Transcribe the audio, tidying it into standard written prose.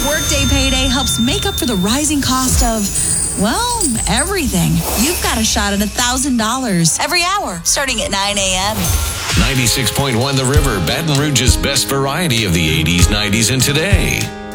Workday Payday helps make up for the rising cost of, well, everything. You've got a shot at $1,000 every hour, starting at 9 a.m. 96.1 The River, Baton Rouge's best variety of the 80s, 90s, and today.